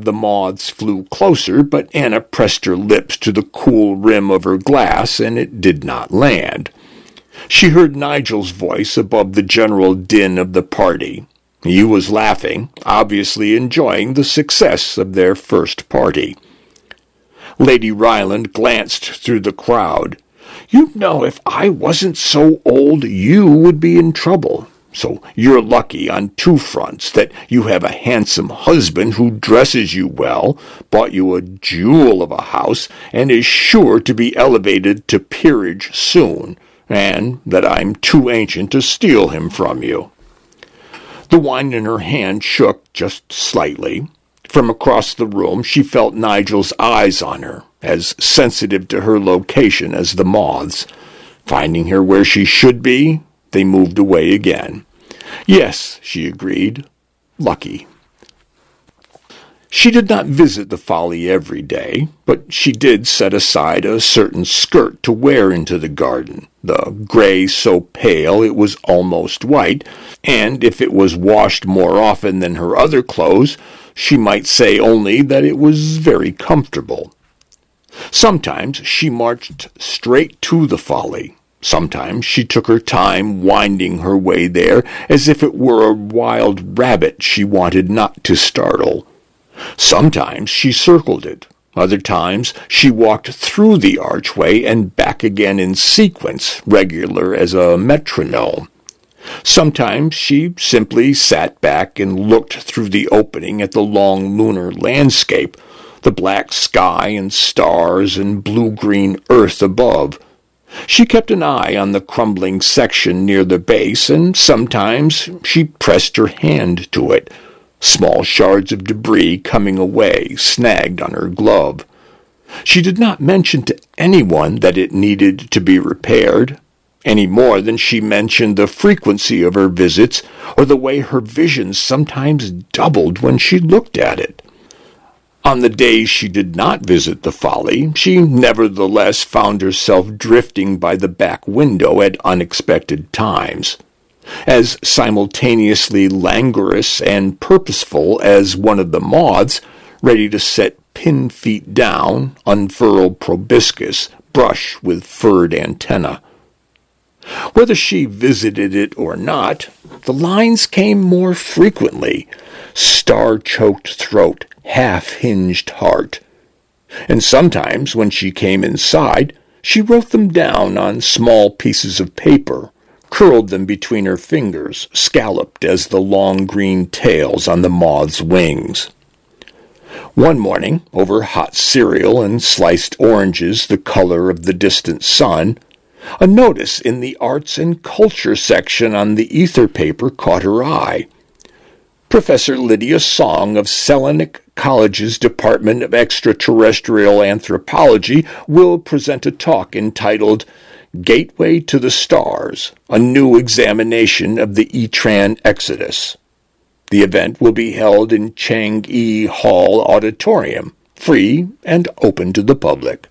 of the moths flew closer, but Anna pressed her lips to the cool rim of her glass, and it did not land. She heard Nigel's voice above the general din of the party. He was laughing, obviously enjoying the success of their first party. Lady Ryland glanced through the crowd. "You know, if I wasn't so old, you would be in trouble. So you're lucky on two fronts, that you have a handsome husband who dresses you well, bought you a jewel of a house, and is sure to be elevated to peerage soon, and that I'm too ancient to steal him from you." The wine in her hand shook just slightly. From across the room she felt Nigel's eyes on her, as sensitive to her location as the moths. Finding her where she should be, they moved away again. "Yes," she agreed. "Lucky." She did not visit the Folly every day, but she did set aside a certain skirt to wear into the garden, the gray so pale it was almost white, and if it was washed more often than her other clothes, she might say only that it was very comfortable. Sometimes she marched straight to the Folly. Sometimes she took her time winding her way there, as if it were a wild rabbit she wanted not to startle. Sometimes she circled it. Other times she walked through the archway and back again in sequence, regular as a metronome. Sometimes she simply sat back and looked through the opening at the long lunar landscape, the black sky and stars and blue-green earth above. She kept an eye on the crumbling section near the base, and sometimes she pressed her hand to it, small shards of debris coming away, snagged on her glove. She did not mention to anyone that it needed to be repaired, any more than she mentioned the frequency of her visits or the way her vision sometimes doubled when she looked at it. On the days she did not visit the Folly, she nevertheless found herself drifting by the back window at unexpected times. As simultaneously languorous and purposeful as one of the moths, ready to set pin feet down, unfurl proboscis, brush with furred antenna. Whether she visited it or not, the lines came more frequently: star-choked throat, half-hinged heart. And sometimes, when she came inside, she wrote them down on small pieces of paper, curled them between her fingers, scalloped as the long green tails on the moth's wings. One morning, over hot cereal and sliced oranges the color of the distant sun, a notice in the Arts and Culture section on the ether paper caught her eye. Professor Lydia Song of Selenik College's Department of Extraterrestrial Anthropology will present a talk entitled Gateway to the Stars, a New Examination of the Etran Exodus. The event will be held in Chang-E Hall Auditorium, free and open to the public.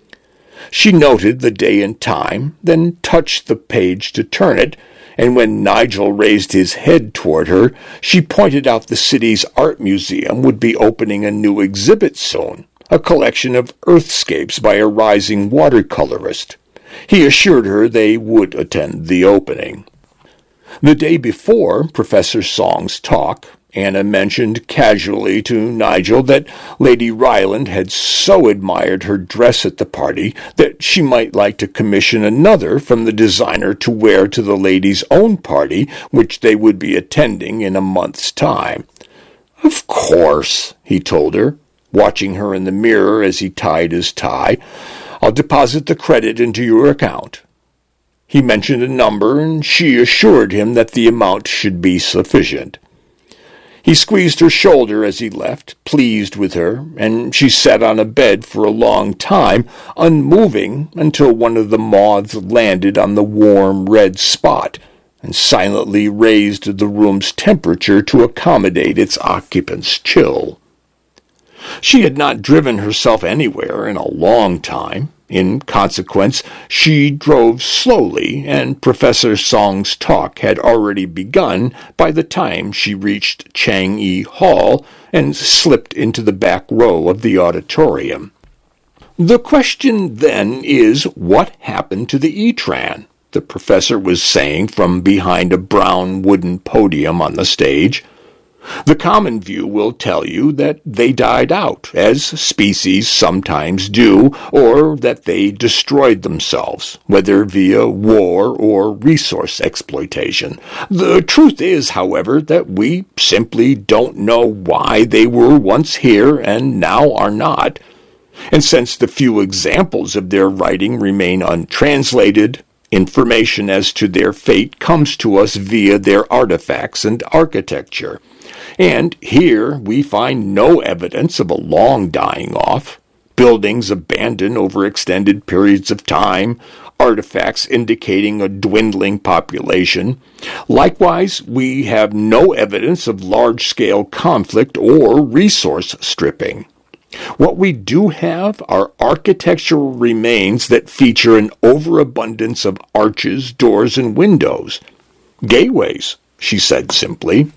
She noted the day and time, then touched the page to turn it, and when Nigel raised his head toward her, she pointed out the city's art museum would be opening a new exhibit soon, a collection of earthscapes by a rising watercolorist. He assured her they would attend the opening. The day before Professor Song's talk, Anna mentioned casually to Nigel that Lady Ryland had so admired her dress at the party that she might like to commission another from the designer to wear to the ladies' own party, which they would be attending in a month's time. "Of course," he told her, watching her in the mirror as he tied his tie. "I'll deposit the credit into your account." He mentioned a number, and she assured him that the amount should be sufficient. He squeezed her shoulder as he left, pleased with her, and she sat on a bed for a long time, unmoving until one of the moths landed on the warm red spot and silently raised the room's temperature to accommodate its occupant's chill. She had not driven herself anywhere in a long time, In consequence, she drove slowly, and Professor Song's talk had already begun by the time she reached Chang'e Hall and slipped into the back row of the auditorium. "The question, then, is what happened to the E-Tran?" the professor was saying from behind a brown wooden podium on the stage. "The common view will tell you that they died out, as species sometimes do, or that they destroyed themselves, whether via war or resource exploitation. The truth is, however, that we simply don't know why they were once here and now are not. And since the few examples of their writing remain untranslated, information as to their fate comes to us via their artifacts and architecture. And here we find no evidence of a long dying off, buildings abandoned over extended periods of time, artifacts indicating a dwindling population. Likewise, we have no evidence of large-scale conflict or resource stripping. What we do have are architectural remains that feature an overabundance of arches, doors, and windows. Gateways," she said simply.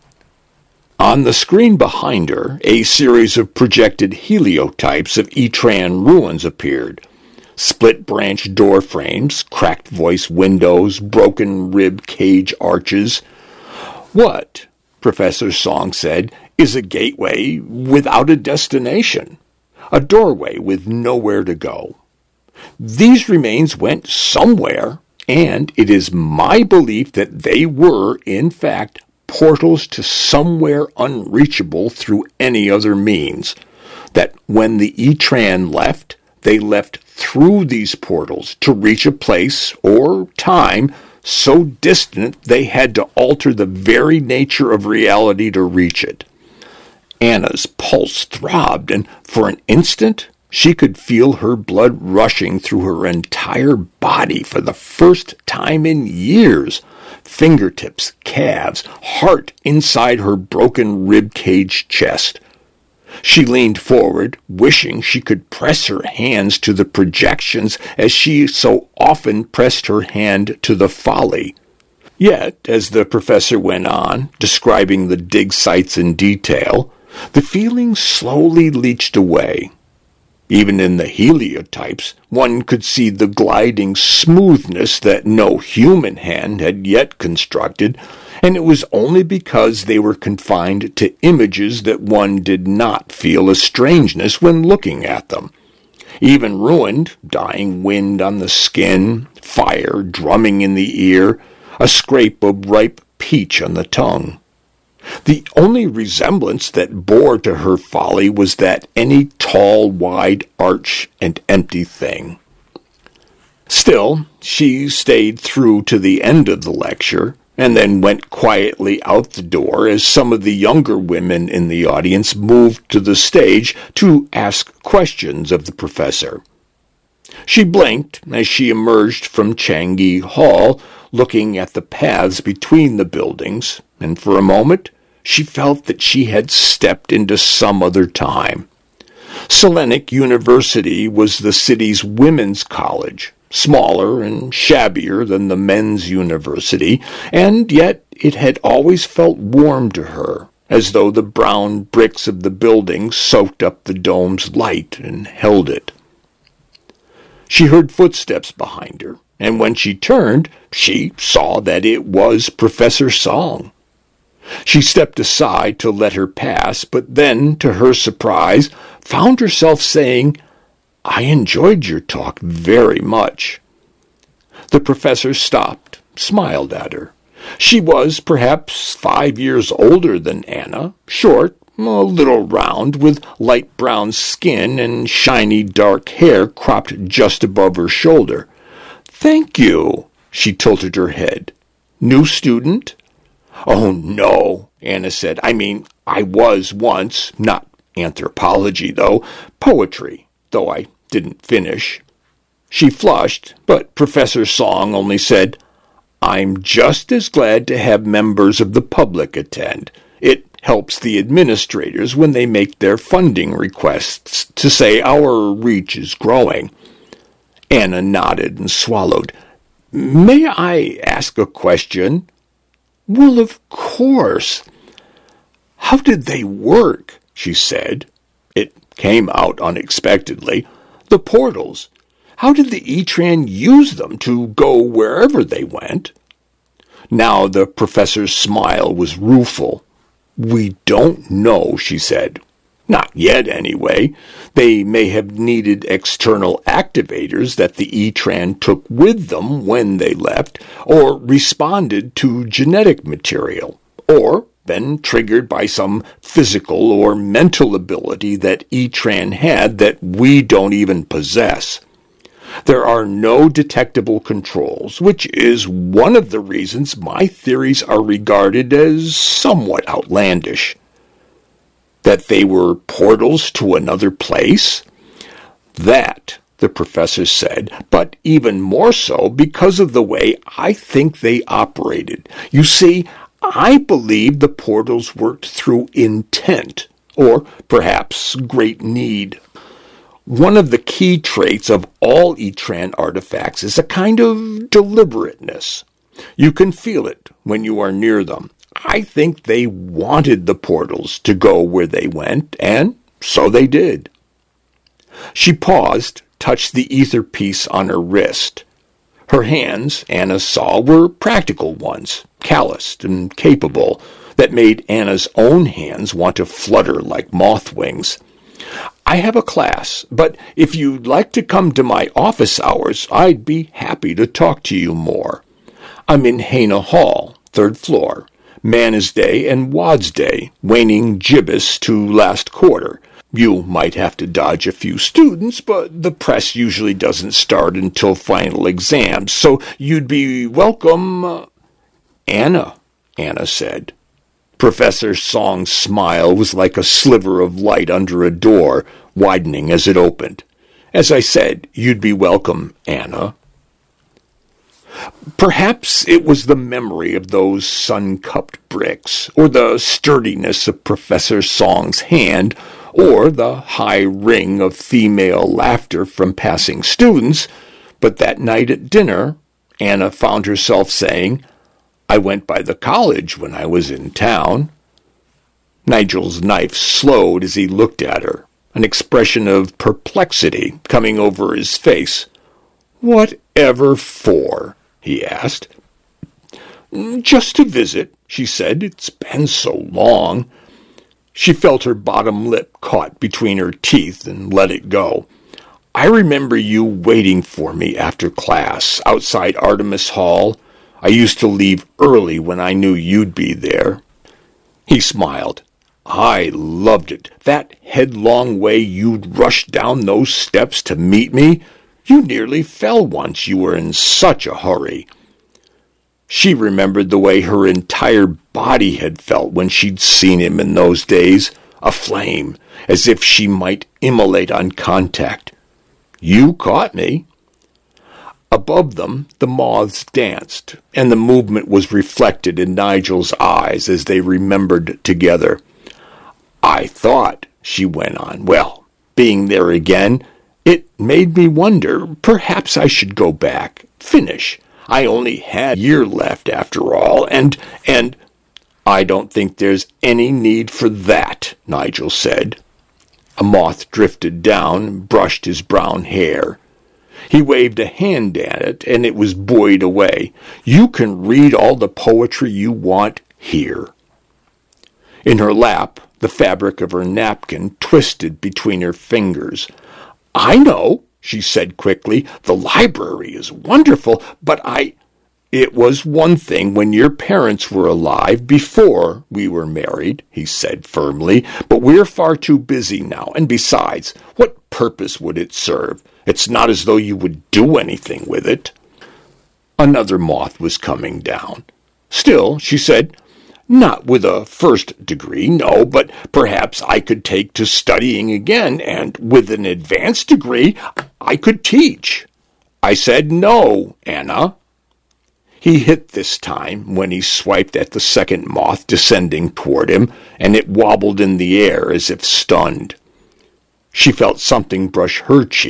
On the screen behind her, a series of projected heliotypes of E-Tran ruins appeared. Split-branch door frames, cracked voice windows, broken rib cage arches. "What," Professor Song said, "is a gateway without a destination, a doorway with nowhere to go. These remains went somewhere, and it is my belief that they were, in fact, portals to somewhere unreachable through any other means, that when the E-Tran left, they left through these portals to reach a place or time so distant they had to alter the very nature of reality to reach it." Anna's pulse throbbed, and for an instant she could feel her blood rushing through her entire body for the first time in years. Fingertips, calves, heart inside her broken rib-cage chest. She leaned forward, wishing she could press her hands to the projections as she so often pressed her hand to the folly. Yet, as the professor went on, describing the dig sites in detail, the feeling slowly leached away. Even in the heliotypes, one could see the gliding smoothness that no human hand had yet constructed, and it was only because they were confined to images that one did not feel a strangeness when looking at them. Even ruined, dying wind on the skin, fire drumming in the ear, a scrape of ripe peach on the tongue. The only resemblance that bore to her folly was that any tall, wide arch and empty thing. Still, she stayed through to the end of the lecture, and then went quietly out the door as some of the younger women in the audience moved to the stage to ask questions of the professor. She blinked as she emerged from Chang'e Hall, looking at the paths between the buildings, and for a moment she felt that she had stepped into some other time. Selenic University was the city's women's college, smaller and shabbier than the men's university, and yet it had always felt warm to her, as though the brown bricks of the building soaked up the dome's light and held it. She heard footsteps behind her, and when she turned, she saw that it was Professor Song. She stepped aside to let her pass, but then, to her surprise, found herself saying, "I enjoyed your talk very much." The professor stopped, smiled at her. She was perhaps 5 years older than Anna, short, a little round, with light brown skin and shiny dark hair cropped just above her shoulder. "Thank you," she tilted her head. "New student?" "Oh, no," Anna said. I was once. Not anthropology, though. Poetry, though I didn't finish." She flushed, but Professor Song only said, "I'm just as glad to have members of the public attend. It helps the administrators when they make their funding requests to say our reach is growing." Anna nodded and swallowed. "May I ask a question?" "Well, of course." "How did they work?" she said. It came out unexpectedly. "The portals. How did the E-Tran use them to go wherever they went?" Now the professor's smile was rueful. "We don't know," she said. "Not yet, anyway. They may have needed external activators that the E-Tran took with them when they left, or responded to genetic material, or been triggered by some physical or mental ability that E-Tran had that we don't even possess. There are no detectable controls, which is one of the reasons my theories are regarded as somewhat outlandish. That they were portals to another place? That, the professor said, but even more so because of the way I think they operated. You see, I believe the portals worked through intent, or perhaps great need. One of the key traits of all E-Tran artifacts is a kind of deliberateness. You can feel it when you are near them. I think they wanted the portals to go where they went, and so they did. She paused, touched the ether piece on her wrist. Her hands, Anna saw, were practical ones, calloused and capable, that made Anna's own hands want to flutter like moth wings. "I have a class, but if you'd like to come to my office hours, I'd be happy to talk to you more. I'm in Hana Hall, 3rd floor. Manna's Day and Wad's Day, waning gibbous to last quarter. You might have to dodge a few students, but the press usually doesn't start until final exams, so you'd be welcome." "Anna," Anna said. Professor Song's smile was like a sliver of light under a door, widening as it opened. "As I said, you'd be welcome, Anna." Perhaps it was the memory of those sun-cupped bricks, or the sturdiness of Professor Song's hand, or the high ring of female laughter from passing students, but that night at dinner, Anna found herself saying, "I went by the college when I was in town." Nigel's knife slowed as he looked at her, an expression of perplexity coming over his face. "Whatever for?" he asked. "Just to visit," she said. "It's been so long." She felt her bottom lip caught between her teeth and let it go. "I remember you waiting for me after class outside Artemis Hall. I used to leave early when I knew you'd be there." He smiled. "I loved it. That headlong way you'd rush down those steps to meet me. You nearly fell once, you were in such a hurry." She remembered the way her entire body had felt when she'd seen him in those days, aflame, as if she might immolate on contact. "You caught me." Above them, the moths danced, and the movement was reflected in Nigel's eyes as they remembered together. "I thought," she went on, "well, being there again, it made me wonder, perhaps I should go back, finish. I only had a year left after all, and "I don't think there's any need for that," Nigel said. A moth drifted down and brushed his brown hair. He waved a hand at it, and it was buoyed away. "You can read all the poetry you want here." In her lap, the fabric of her napkin twisted between her fingers. "I know," she said quickly. "The library is wonderful, but It was one thing when your parents were alive before we were married," he said firmly, "but we're far too busy now, and besides, what purpose would it serve? It's not as though you would do anything with it." Another moth was coming down. "Still," she said, "not with a first degree, no, but perhaps I could take to studying again, and with an advanced degree I could teach." "I said no, Anna." He hit this time when he swiped at the second moth descending toward him, and it wobbled in the air as if stunned. She felt something brush her cheek,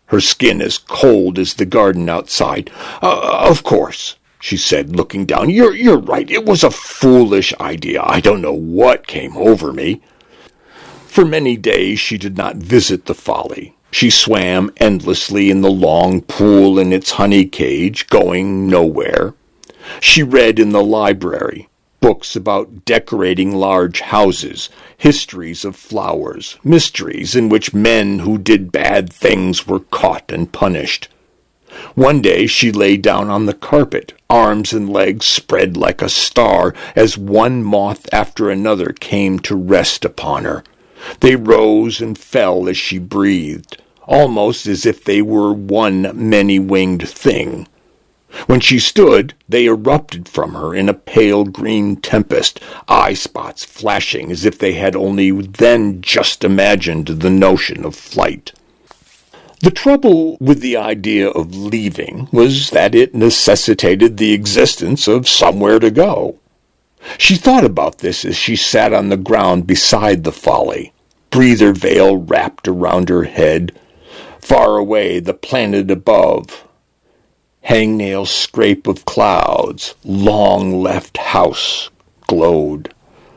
her skin as cold as the garden outside. Of course, she said, looking down. You're right. It was a foolish idea. I don't know what came over me. For many days she did not visit the Folly. She swam endlessly in the long pool in its honey cage, going nowhere. She read in the library, books about decorating large houses, histories of flowers, mysteries in which men who did bad things were caught and punished. One day she lay down on the carpet, arms and legs spread like a star, as one moth after another came to rest upon her. They rose and fell as she breathed, almost as if they were one many-winged thing. When she stood, they erupted from her in a pale green tempest, eye-spots flashing as if they had only then just imagined the notion of flight. The trouble with the idea of leaving was that it necessitated the existence of somewhere to go. She thought about this as she sat on the ground beside the Folly, breather veil wrapped around her head. Far away, the planet above, hangnail scrape of clouds, long-left house, glowed.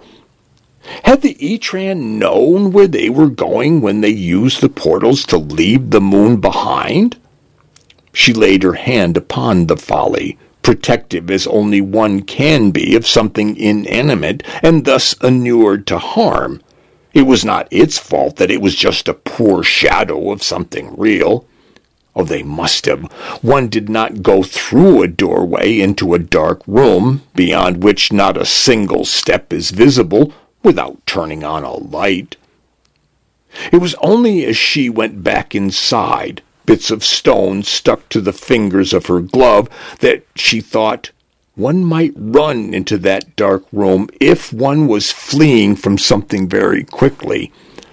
Had the Etran known where they were going when they used the portals to leave the moon behind? She laid her hand upon the Folly, protective as only one can be of something inanimate and thus inured to harm. It was not its fault that it was just a poor shadow of something real. Oh, they must have. One did not go through a doorway into a dark room, beyond which not a single step is visible, without turning on a light. It was only as she went back inside, bits of stone stuck to the fingers of her glove, that she thought, one might run into that dark room if one was fleeing from something very quickly.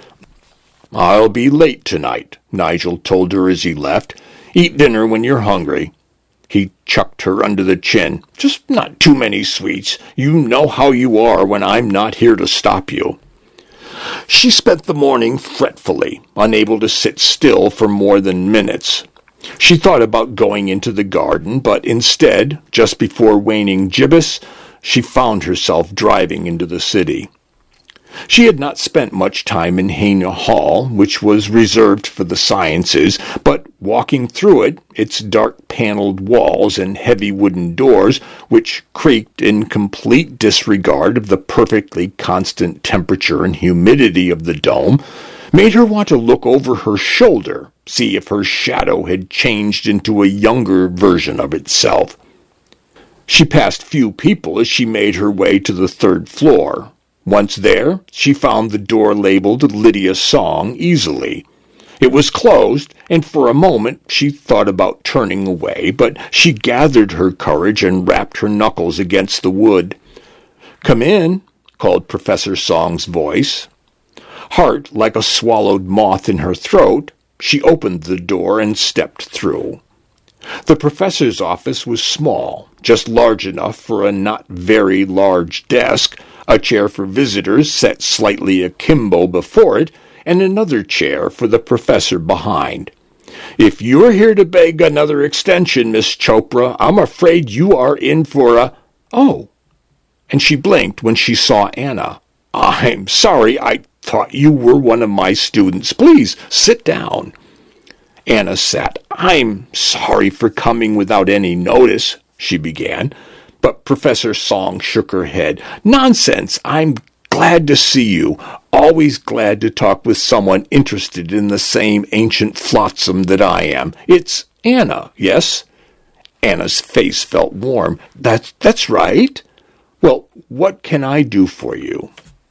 "I'll be late tonight," Nigel told her as he left. "Eat dinner when you're hungry." He chucked her under the chin. "Just not too many sweets. You know how you are when I'm not here to stop you." She spent the morning fretfully, unable to sit still for more than minutes. She thought about going into the garden, but instead, just before waning gibbous, she found herself driving into the city. She had not spent much time in Haina Hall, which was reserved for the sciences, but walking through it, its dark paneled walls and heavy wooden doors, which creaked in complete disregard of the perfectly constant temperature and humidity of the dome, made her want to look over her shoulder, see if her shadow had changed into a younger version of itself. She passed few people as she made her way to the third floor. Once there, she found the door labeled Lydia Song easily. It was closed, and for a moment she thought about turning away, but she gathered her courage and rapped her knuckles against the wood. "Come in," called Professor Song's voice. Heart like a swallowed moth in her throat, she opened the door and stepped through. The professor's office was small, just large enough for a not very large desk, a chair for visitors set slightly akimbo before it, and another chair for the professor behind. "If you're here to beg another extension, Miss Chopra, I'm afraid you are in for a—" "Oh!" And she blinked when she saw Anna. "I'm sorry, I thought you were one of my students. Please, sit down." Anna sat. "I'm sorry for coming without any notice," she began. But Professor Song shook her head. "Nonsense! I'm glad to see you. Always glad to talk with someone interested in the same ancient flotsam that I am. It's Anna, yes?" Anna's face felt warm. That's right. Well, what can I do for you?"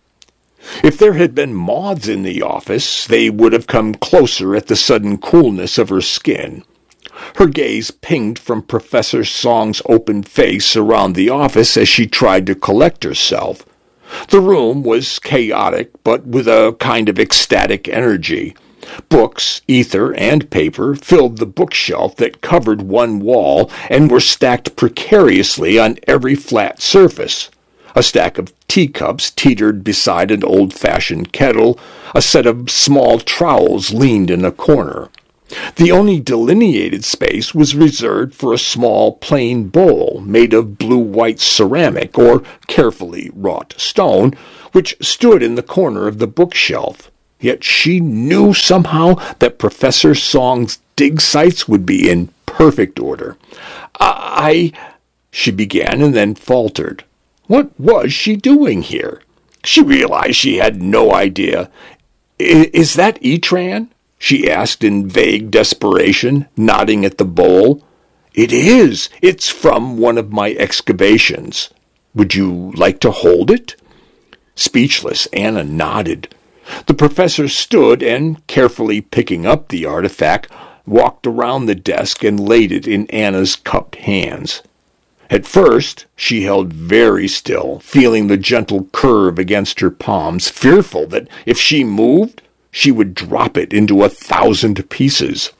If there had been moths in the office, they would have come closer at the sudden coolness of her skin. Her gaze pinged from Professor Song's open face around the office as she tried to collect herself. The room was chaotic, but with a kind of ecstatic energy. Books, ether, and paper filled the bookshelf that covered one wall and were stacked precariously on every flat surface. A stack of teacups teetered beside an old-fashioned kettle. A set of small trowels leaned in a corner. The only delineated space was reserved for a small plain bowl made of blue-white ceramic or carefully wrought stone, which stood in the corner of the bookshelf. Yet she knew somehow that Professor Song's dig sites would be in perfect order. She began and then faltered. What was she doing here? She realized she had no idea. Is that Etran? She asked in vague desperation, nodding at the bowl. It is. It's from one of my excavations. Would you like to hold it? Speechless, Anna nodded. The professor stood and, carefully picking up the artifact, walked around the desk and laid it in Anna's cupped hands. At first, she held very still, feeling the gentle curve against her palms, fearful that if she moved, she would drop it into 1,000 pieces.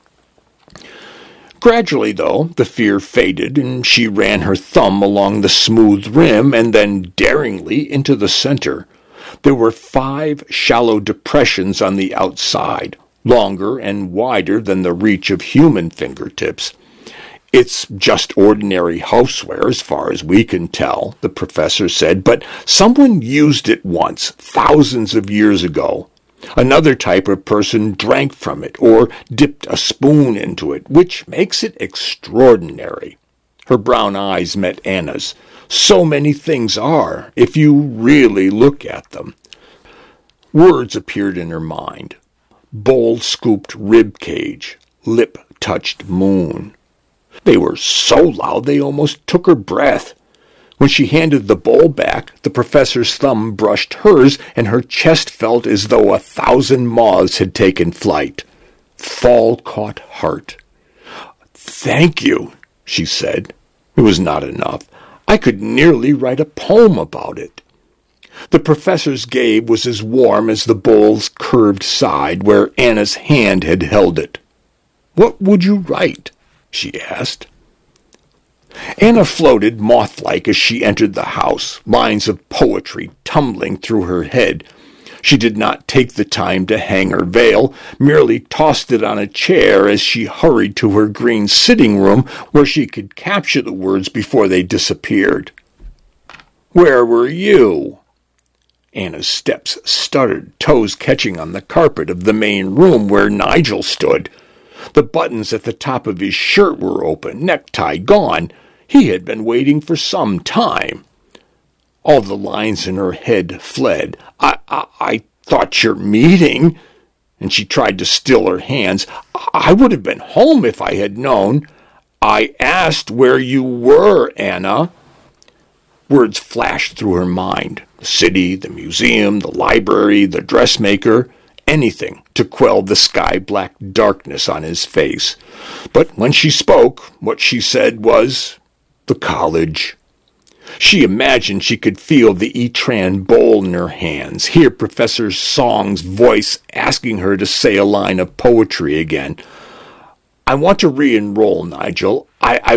Gradually, though, the fear faded, and she ran her thumb along the smooth rim and then daringly into the center. There were 5 shallow depressions on the outside, longer and wider than the reach of human fingertips. It's just ordinary houseware as far as we can tell, the professor said, but someone used it once, thousands of years ago. Another type of person drank from it or dipped a spoon into it, which makes it extraordinary. Her brown eyes met Anna's. So many things are, if you really look at them. Words appeared in her mind. Bowl-scooped rib cage, lip-touched moon. They were so loud they almost took her breath. When she handed the bowl back, the professor's thumb brushed hers, and her chest felt as though 1,000 moths had taken flight. Fall-caught heart. Thank you, she said. It was not enough. I could nearly write a poem about it. The professor's gaze was as warm as the bowl's curved side where Anna's hand had held it. What would you write? She asked. Anna floated moth-like as she entered the house, lines of poetry tumbling through her head. She did not take the time to hang her veil, merely tossed it on a chair as she hurried to her green sitting room where she could capture the words before they disappeared. Where were you? Anna's steps stuttered, toes catching on the carpet of the main room where Nigel stood. The buttons at the top of his shirt were open, necktie gone. He had been waiting for some time. All the lines in her head fled. I thought your meeting. And she tried to still her hands. I would have been home if I had known. I asked where you were, Anna. Words flashed through her mind. The city, the museum, the library, the dressmaker. Anything to quell the sky-black darkness on his face. But when she spoke, what she said was, the college. She imagined she could feel the Etran bowl in her hands, hear Professor Song's voice asking her to say a line of poetry again. I want to re-enroll, Nigel.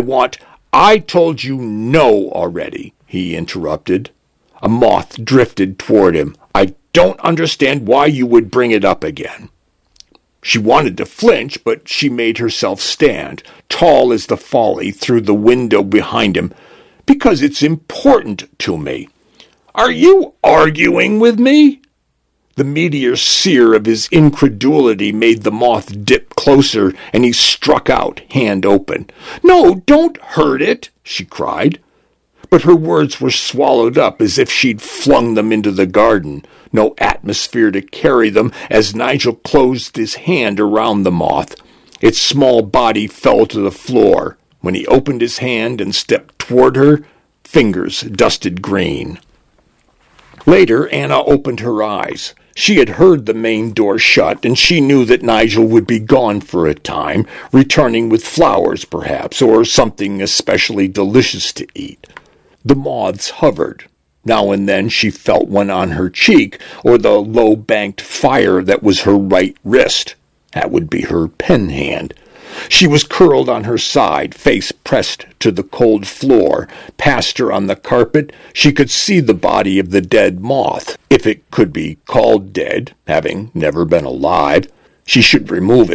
I told you no already, he interrupted. A moth drifted toward him. I don't understand why you would bring it up again. She wanted to flinch, but she made herself stand, tall as the folly, through the window behind him. Because it's important to me. Are you arguing with me? The meteor sear of his incredulity made the moth dip closer, and he struck out, hand open. No, don't hurt it, she cried. But her words were swallowed up as if she'd flung them into the garden. No atmosphere to carry them as Nigel closed his hand around the moth. Its small body fell to the floor. When he opened his hand and stepped toward her, fingers dusted green. Later, Anna opened her eyes. She had heard the main door shut, and she knew that Nigel would be gone for a time, returning with flowers, perhaps, or something especially delicious to eat. The moths hovered. Now and then she felt one on her cheek, or the low-banked fire that was her right wrist. That would be her pen hand. She was curled on her side, face pressed to the cold floor. Past her on the carpet, she could see the body of the dead moth. If it could be called dead, having never been alive, she should remove it.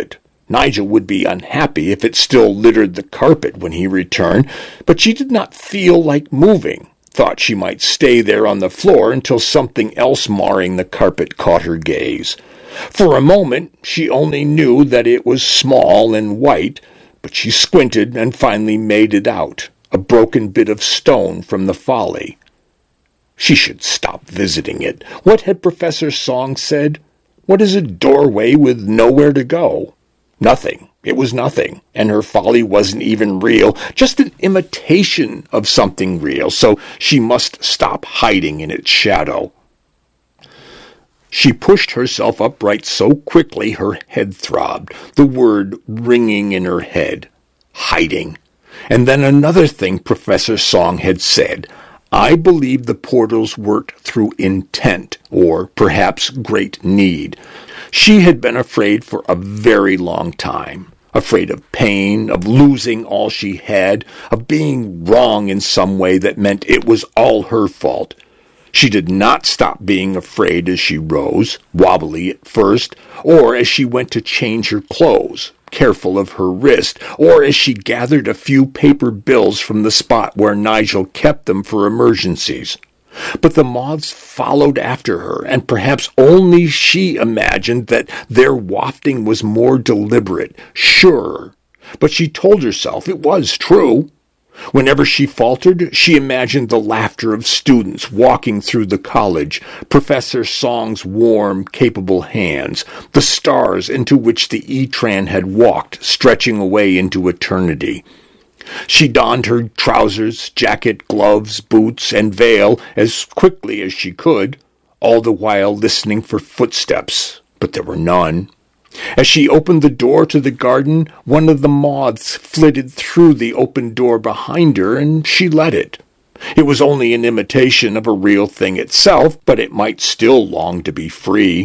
Nigel would be unhappy if it still littered the carpet when he returned, but she did not feel like moving, thought she might stay there on the floor until something else marring the carpet caught her gaze. For a moment she only knew that it was small and white, but she squinted and finally made it out, a broken bit of stone from the folly. She should stop visiting it. What had Professor Song said? What is a doorway with nowhere to go? Nothing. It was nothing, and her folly wasn't even real, just an imitation of something real, so she must stop hiding in its shadow. She pushed herself upright so quickly her head throbbed, the word ringing in her head. Hiding. And then another thing Professor Song had said. I believe the portals worked through intent, or perhaps great need. She had been afraid for a very long time, afraid of pain, of losing all she had, of being wrong in some way that meant it was all her fault. She did not stop being afraid as she rose, wobbly at first, or as she went to change her clothes, careful of her wrist, or as she gathered a few paper bills from the spot where Nigel kept them for emergencies. But the moths followed after her, and perhaps only she imagined that their wafting was more deliberate, surer. But she told herself it was true. Whenever she faltered, she imagined the laughter of students walking through the college, Professor Song's warm, capable hands, the stars into which the E-Tran had walked, stretching away into eternity. She donned her trousers, jacket, gloves, boots, and veil as quickly as she could, all the while listening for footsteps, but there were none. As she opened the door to the garden, one of the moths flitted through the open door behind her, and she let it. It was only an imitation of a real thing itself, but it might still long to be free.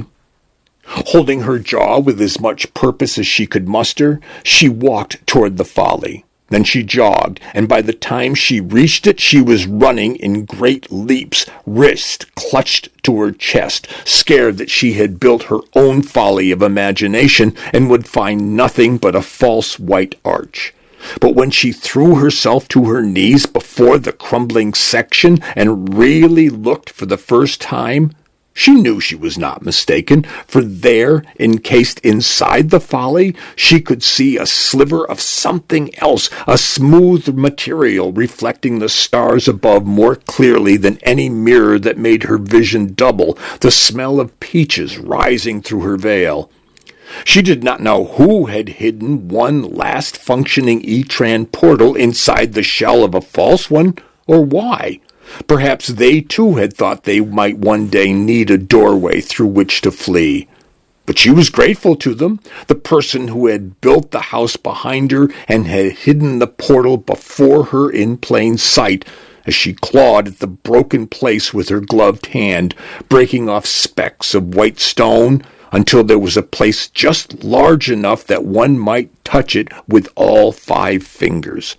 Holding her jaw with as much purpose as she could muster, she walked toward the folly. Then she jogged, and by the time she reached it, she was running in great leaps, wrist clutched to her chest, scared that she had built her own folly of imagination and would find nothing but a false white arch. But when she threw herself to her knees before the crumbling section and really looked for the first time, she knew she was not mistaken, for there, encased inside the folly, she could see a sliver of something else, a smooth material reflecting the stars above more clearly than any mirror that made her vision double, the smell of peaches rising through her veil. She did not know who had hidden one last functioning E-Tran portal inside the shell of a false one, or why. Perhaps they too had thought they might one day need a doorway through which to flee. But she was grateful to them, the person who had built the house behind her and had hidden the portal before her in plain sight, as she clawed at the broken place with her gloved hand, breaking off specks of white stone until there was a place just large enough that one might touch it with all 5 fingers.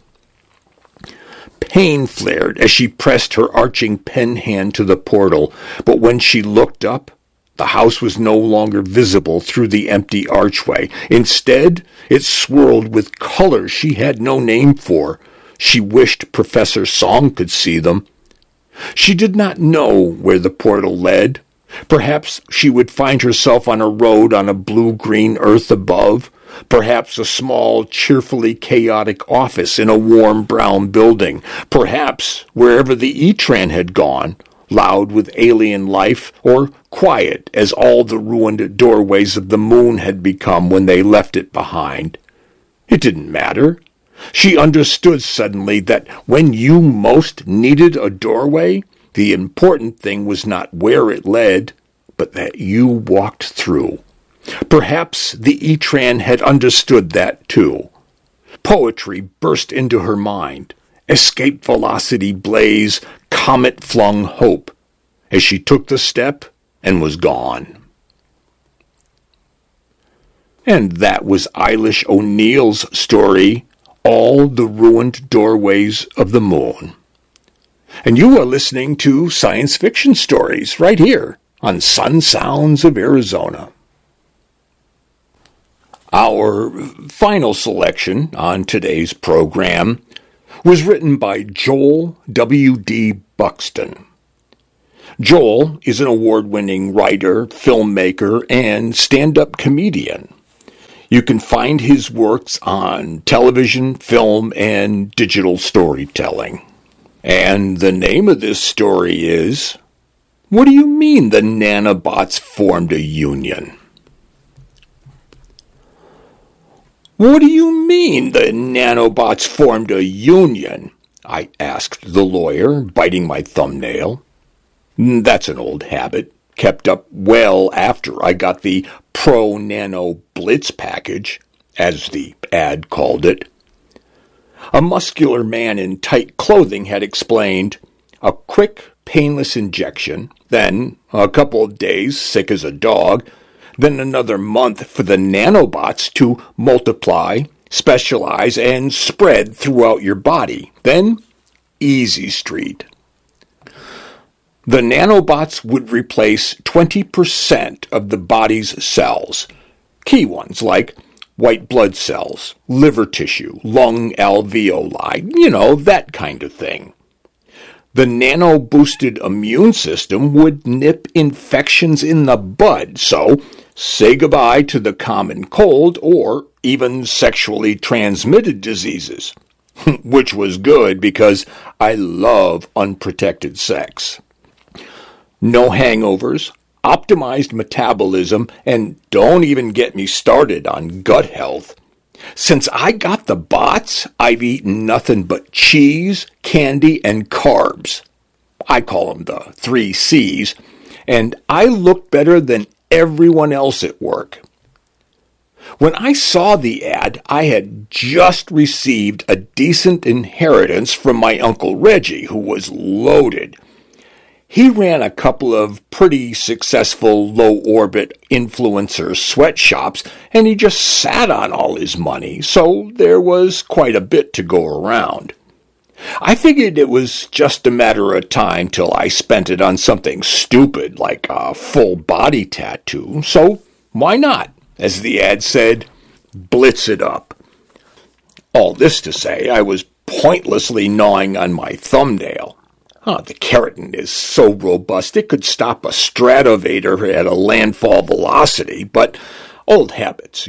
Pain flared as she pressed her arching pen hand to the portal, but when she looked up, the house was no longer visible through the empty archway. Instead, it swirled with colors she had no name for. She wished Professor Song could see them. She did not know where the portal led. Perhaps she would find herself on a road on a blue-green earth above. Perhaps a small, cheerfully chaotic office in a warm brown building. Perhaps wherever the E-Tran had gone, loud with alien life, or quiet as all the ruined doorways of the moon had become when they left it behind. It didn't matter. She understood suddenly that when you most needed a doorway, the important thing was not where it led, but that you walked through. Perhaps the E-Tran had understood that too. Poetry burst into her mind. Escape velocity blaze, comet-flung hope, as she took the step and was gone. And that was Eilish O'Neill's story, All the Ruined Doorways of the Moon. And you are listening to Science Fiction Stories right here on Sun Sounds of Arizona. Our final selection on today's program was written by Joel W.D. Buxton. Joel is an award-winning writer, filmmaker, and stand-up comedian. You can find his works on television, film, and digital storytelling. And the name of this story is, What do you mean the nanobots formed a union? What do you mean the nanobots formed a union? I asked the lawyer, biting my thumbnail. That's an old habit, kept up well after I got the Pro Nano Blitz package, as the ad called it. A muscular man in tight clothing had explained, a quick, painless injection, then a couple of days sick as a dog, then another month for the nanobots to multiply, specialize, and spread throughout your body. Then, easy street. The nanobots would replace 20% of the body's cells, key ones like white blood cells, liver tissue, lung alveoli, that kind of thing. The nano-boosted immune system would nip infections in the bud, so say goodbye to the common cold or even sexually transmitted diseases, which was good because I love unprotected sex. No hangovers, optimized metabolism, and don't even get me started on gut health. Since I got the bots, I've eaten nothing but cheese, candy, and carbs. I call them the 3 C's, and I look better than everyone else at work. When I saw the ad, I had just received a decent inheritance from my Uncle Reggie, who was loaded. He ran a couple of pretty successful low-orbit influencer sweatshops, and he just sat on all his money, so there was quite a bit to go around. I figured it was just a matter of time till I spent it on something stupid like a full-body tattoo, so why not? As the ad said, blitz it up. All this to say, I was pointlessly gnawing on my thumbnail. The keratin is so robust it could stop a Stratovator at a landfall velocity, but old habits,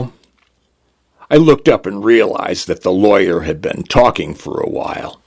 I looked up and realized that the lawyer had been talking for a while.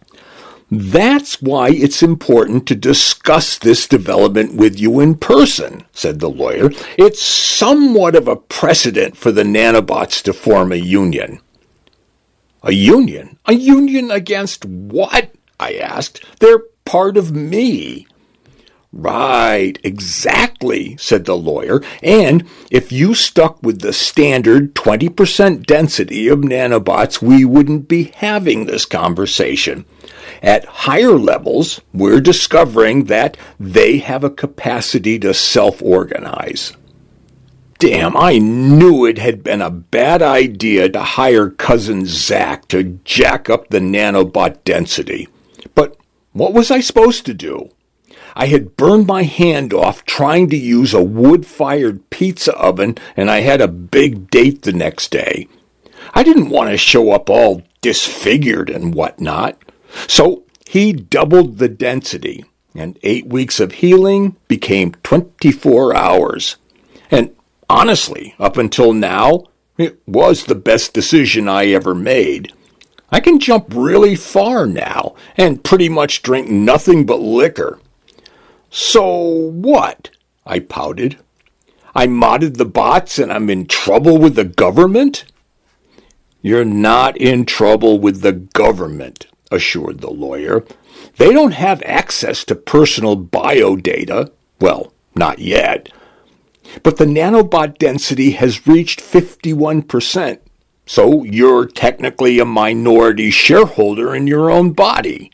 That's why it's important to discuss this development with you in person, said the lawyer. It's somewhat of a precedent for the nanobots to form a union. A union? A union against what? I asked. They're part of me. Right, exactly, said the lawyer. And if you stuck with the standard 20% density of nanobots, we wouldn't be having this conversation. At higher levels, we're discovering that they have a capacity to self-organize. Damn, I knew it had been a bad idea to hire Cousin Zach to jack up the nanobot density. But what was I supposed to do? I had burned my hand off trying to use a wood-fired pizza oven, and I had a big date the next day. I didn't want to show up all disfigured and whatnot. So he doubled the density, and 8 weeks of healing became 24 hours. And honestly, up until now, it was the best decision I ever made. I can jump really far now and pretty much drink nothing but liquor. So what? I pouted. I modded the bots and I'm in trouble with the government? You're not in trouble with the government, assured the lawyer. They don't have access to personal biodata. Well, not yet. But the nanobot density has reached 51%. So you're technically a minority shareholder in your own body.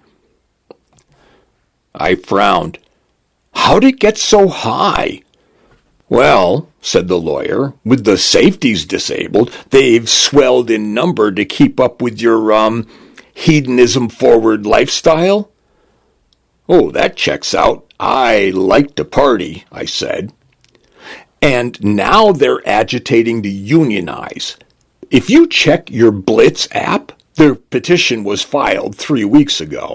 I frowned. How'd it get so high? Well, said the lawyer, with the safeties disabled, they've swelled in number to keep up with your, hedonism-forward lifestyle? Oh, that checks out. I like to party, I said. And now they're agitating to unionize. If you check your Blitz app, their petition was filed 3 weeks ago.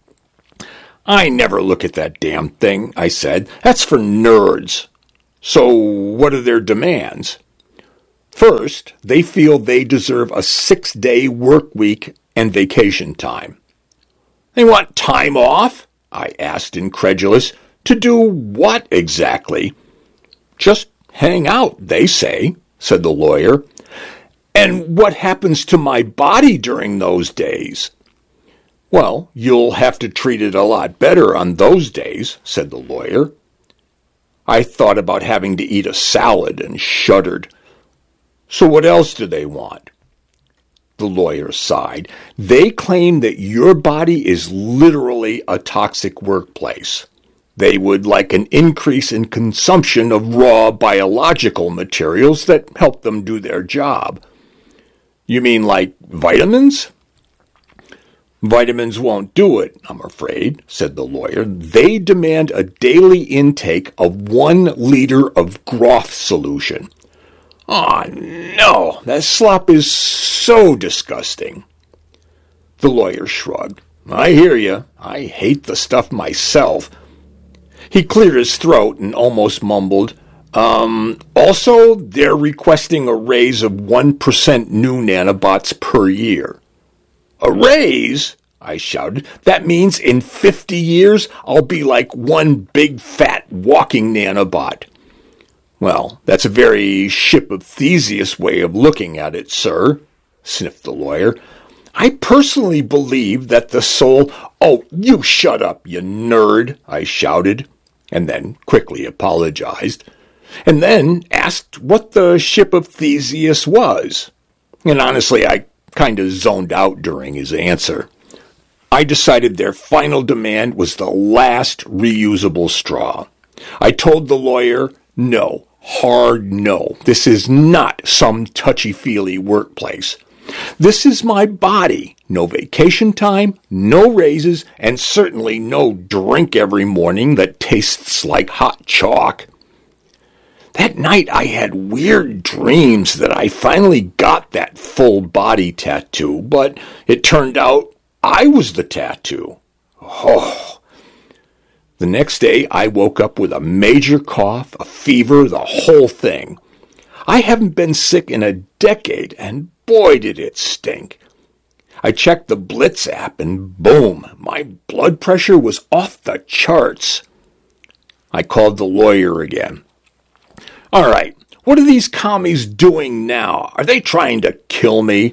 I never look at that damn thing, I said. That's for nerds. So what are their demands? First, they feel they deserve a 6-day work week and vacation time. They want time off? I asked, incredulous. To do what exactly? Just hang out, they say, said the lawyer. And what happens to my body during those days? Well, you'll have to treat it a lot better on those days, said the lawyer. I thought about having to eat a salad and shuddered. So what else do they want? The lawyer sighed. They claim that your body is literally a toxic workplace. They would like an increase in consumption of raw biological materials that help them do their job. You mean like vitamins? Vitamins won't do it, I'm afraid, said the lawyer. They demand a daily intake of 1 liter of Groth solution. Oh, no, that slop is so disgusting. The lawyer shrugged. I hear you. I hate the stuff myself. He cleared his throat and almost mumbled, also, they're requesting a raise of 1% new nanobots per year. A raise? I shouted. That means in 50 years, I'll be like one big fat walking nanobot. Well, that's a very Ship of Theseus way of looking at it, sir, sniffed the lawyer. I personally believe that the soul— Oh, you shut up, you nerd, I shouted, and then quickly apologized, and then asked what the Ship of Theseus was. And honestly, I kind of zoned out during his answer. I decided their final demand was the last reusable straw. I told the lawyer, no, hard no. This is not some touchy-feely workplace. This is my body. No vacation time, no raises, and certainly no drink every morning that tastes like hot chalk. That night I had weird dreams that I finally got that full body tattoo, but it turned out I was the tattoo. Oh. The next day I woke up with a major cough, a fever, the whole thing. I haven't been sick in a decade, and boy did it stink. I checked the Blitz app and boom, my blood pressure was off the charts. I called the lawyer again. All right, what are these commies doing now? Are they trying to kill me?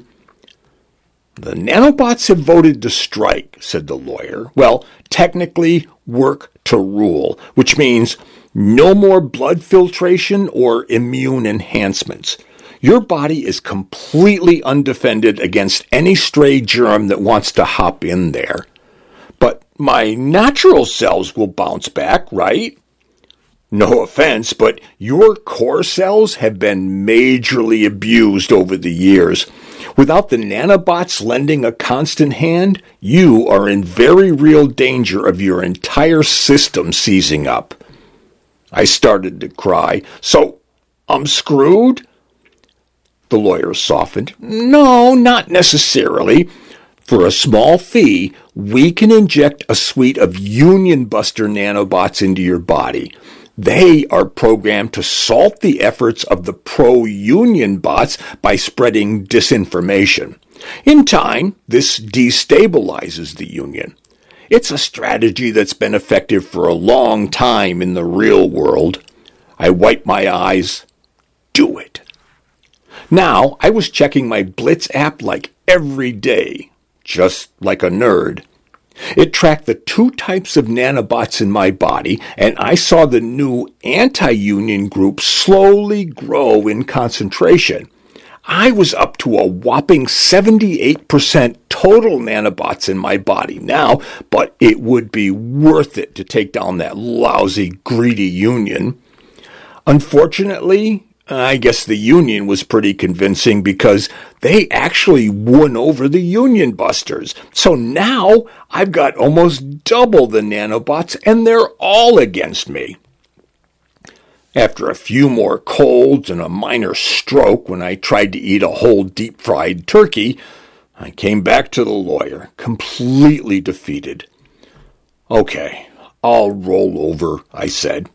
The nanobots have voted to strike, said the lawyer. Well, technically, work to rule, which means no more blood filtration or immune enhancements. Your body is completely undefended against any stray germ that wants to hop in there. But my natural cells will bounce back, right? No offense, but your core cells have been majorly abused over the years. Without the nanobots lending a constant hand, you are in very real danger of your entire system seizing up. I started to cry. So, I'm screwed? The lawyer softened. No, not necessarily. For a small fee, we can inject a suite of Union Buster nanobots into your body. They are programmed to salt the efforts of the pro-Union bots by spreading disinformation. In time, this destabilizes the Union. It's a strategy that's been effective for a long time in the real world. I wiped my eyes. Do it. Now, I was checking my Blitz app like every day, just like a nerd. It tracked the 2 types of nanobots in my body, and I saw the new anti-union group slowly grow in concentration. I was up to a whopping 78% total nanobots in my body now, but it would be worth it to take down that lousy, greedy union. Unfortunately, I guess the Union was pretty convincing because they actually won over the Union Busters. So now I've got almost double the nanobots and they're all against me. After a few more colds and a minor stroke when I tried to eat a whole deep-fried turkey, I came back to the lawyer, completely defeated. "Okay, I'll roll over," I said.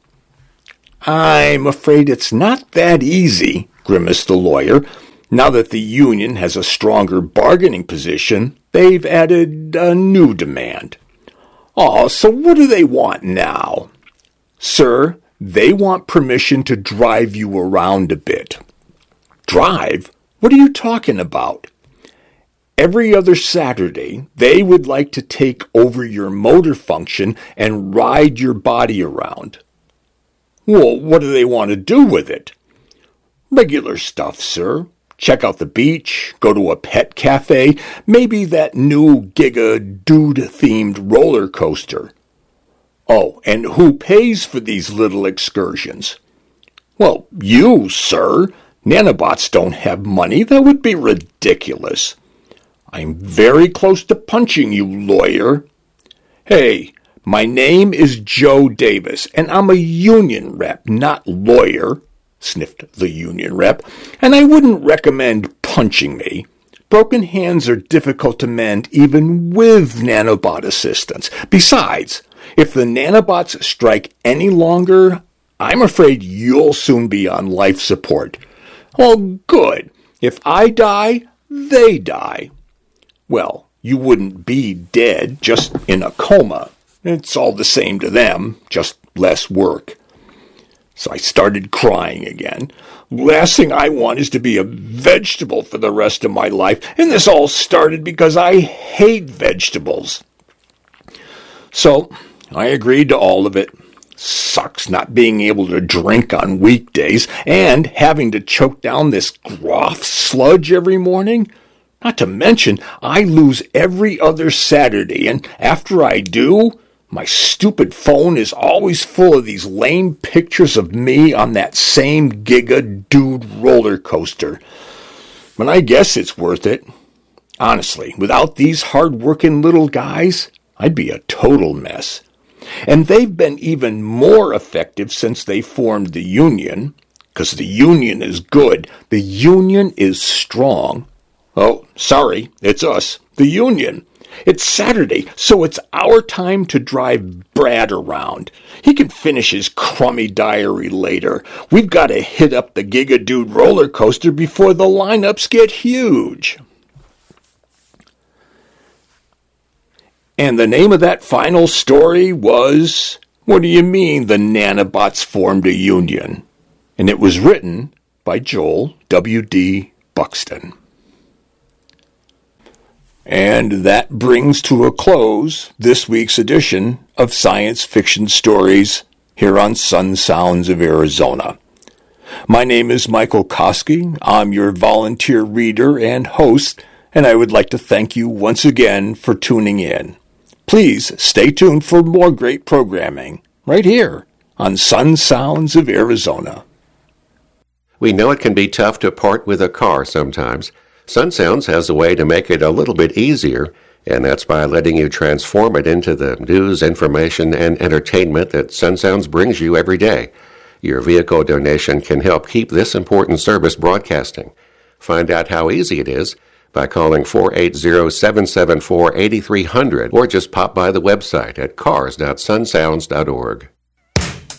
"I'm afraid it's not that easy," grimaced the lawyer. "Now that the union has a stronger bargaining position, they've added a new demand." "Oh, so what do they want now?" "Sir, they want permission to drive you around a bit." "Drive? What are you talking about?" "Every other Saturday, they would like to take over your motor function and ride your body around." "Well, what do they want to do with it?" "Regular stuff, sir. Check out the beach, go to a pet cafe, maybe that new Giga Dude-themed roller coaster." "Oh, and who pays for these little excursions?" "Well, you, sir. Nanobots don't have money. That would be ridiculous." "I'm very close to punching you, lawyer." "Hey, my name is Joe Davis, and I'm a union rep, not lawyer," sniffed the union rep, "and I wouldn't recommend punching me. Broken hands are difficult to mend even with nanobot assistance. Besides, if the nanobots strike any longer, I'm afraid you'll soon be on life support." "Oh, good. If I die, they die." "Well, you wouldn't be dead, just in a coma. It's all the same to them, just less work." So I started crying again. "Last thing I want is to be a vegetable for the rest of my life, and this all started because I hate vegetables." So I agreed to all of it. Sucks not being able to drink on weekdays and having to choke down this Groff sludge every morning. Not to mention, I lose every other Saturday, and after I do, my stupid phone is always full of these lame pictures of me on that same Giga Dude roller coaster. But I guess it's worth it. Honestly, without these hard-working little guys, I'd be a total mess. And they've been even more effective since they formed the union, because the union is good. The union is strong. Oh, sorry, it's us, the union. It's Saturday, so it's our time to drive Brad around. He can finish his crummy diary later. We've got to hit up the Giga Dude roller coaster before the lineups get huge. And the name of that final story was, "What do you mean the nanobots formed a union?" And it was written by Joel W.D. Buxton. And that brings to a close this week's edition of Science Fiction Stories here on Sun Sounds of Arizona. My name is Michael Koski. I'm your volunteer reader and host, and I would like to thank you once again for tuning in. Please stay tuned for more great programming right here on Sun Sounds of Arizona. We know it can be tough to part with a car sometimes. Sun Sounds has a way to make it a little bit easier, and that's by letting you transform it into the news, information, and entertainment that Sun Sounds brings you every day. Your vehicle donation can help keep this important service broadcasting. Find out how easy it is by calling 480-774-8300 or just pop by the website at cars.sunsounds.org.